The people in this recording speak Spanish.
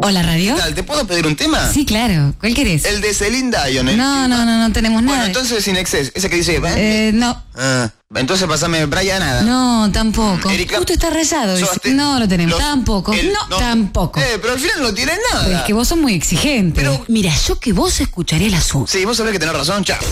Hola, radio. ¿Qué tal? ¿Te puedo pedir un tema? Sí, claro. ¿Cuál querés? El de Celine Dion. No tenemos nada. Bueno, entonces Sin Excess. Ese que dice... No. Entonces pasame Brian Nada. No, tampoco. Erika, Justo está rayado. No lo tenemos. Tampoco. No, tampoco. Pero al final no tiene nada. Es que vos sos muy exigente. Pero... Mira, yo que vos escucharía el asunto. Sí, vos sabés que tenés razón. Chao.